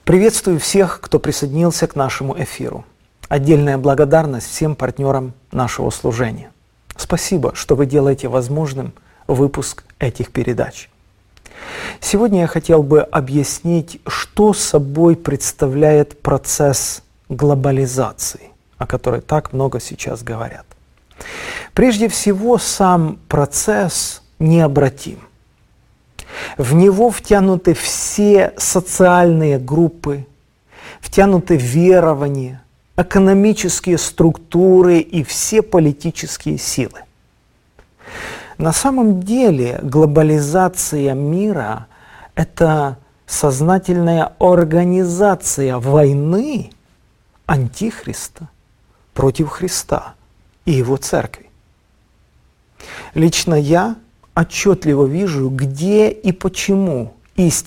Приветствую всех, кто присоединился к нашему эфиру. Отдельная благодарность всем партнерам нашего служения. Спасибо, что вы делаете возможным выпуск этих передач. Сегодня я хотел бы объяснить, что собой представляет процесс глобализации, о которой так много сейчас говорят. Прежде всего, сам процесс необратим. В него втянуты все социальные группы, втянуты верования, экономические структуры и все политические силы. На самом деле глобализация мира – это сознательная организация войны Антихриста против Христа и Его Церкви. Лично я отчетливо вижу, где и почему истина